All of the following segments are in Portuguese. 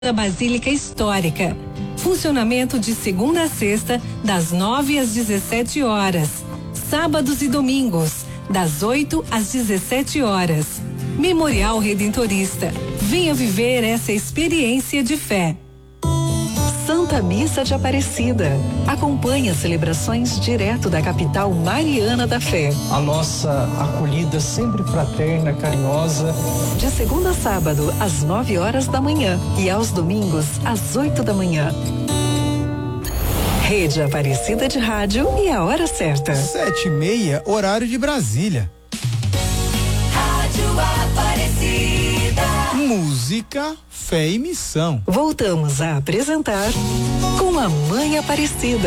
da Basílica Histórica. Funcionamento de segunda a sexta, das 9 às 17 horas. Sábados e domingos, das 8 às 17 horas. Memorial Redentorista. Venha viver essa experiência de fé. Santa Missa de Aparecida. Acompanhe as celebrações direto da capital mariana da fé. A nossa acolhida sempre fraterna, carinhosa. De segunda a sábado, às 9 horas da manhã e aos domingos, às 8 da manhã. Rede Aparecida de Rádio e a hora certa. 7h30, horário de Brasília. Rádio Aparecida. Música, fé e missão. Voltamos a apresentar Com a Mãe Aparecida.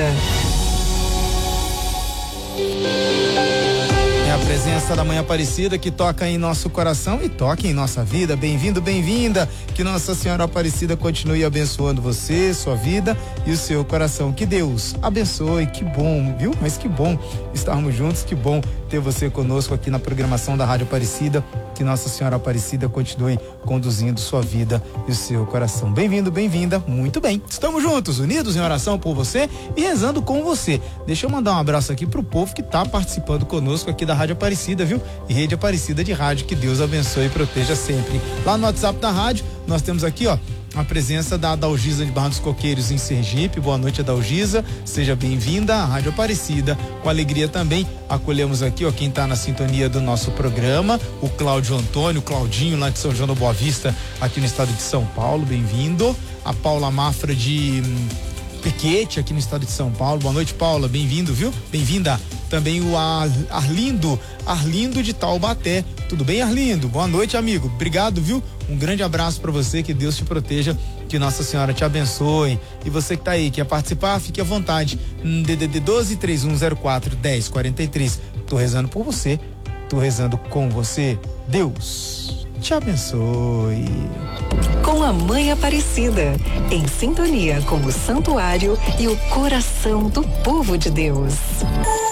É a presença da Mãe Aparecida que toca em nosso coração e toca em nossa vida. Bem-vindo, bem-vinda. Que Nossa Senhora Aparecida continue abençoando você, sua vida e o seu coração. Que Deus abençoe. Que bom, viu? Mas que bom estarmos juntos, que bom ter você conosco aqui na programação da Rádio Aparecida. Que Nossa Senhora Aparecida continue conduzindo sua vida e o seu coração. Bem-vindo, bem-vinda. Muito bem. Estamos juntos, unidos em oração por você e rezando com você. Deixa eu mandar um abraço aqui pro povo que tá participando conosco aqui da Rádio Aparecida, viu? E Rede Aparecida de Rádio. Que Deus abençoe e proteja sempre. Lá no WhatsApp da rádio, nós temos aqui, ó, a presença da Adalgisa de Barra dos Coqueiros em Sergipe. Boa noite, Adalgisa. Seja bem-vinda à Rádio Aparecida. Com alegria também acolhemos aqui, ó, quem está na sintonia do nosso programa, o Cláudio Antônio, Claudinho, lá de São João da Boa Vista, aqui no estado de São Paulo. Bem-vindo. A Paula Mafra de Piquete, aqui no estado de São Paulo. Boa noite, Paula. Bem-vindo, viu? Bem-vinda. Também o Arlindo de Taubaté. Tudo bem, Arlindo? Boa noite, amigo. Obrigado, viu? Um grande abraço para você, que Deus te proteja, que Nossa Senhora te abençoe. E você que tá aí, quer participar, fique à vontade. DDD 12 3104 1043. Tô rezando por você, tô rezando com você. Deus te abençoe. Com a Mãe Aparecida, em sintonia com o santuário e o coração do povo de Deus.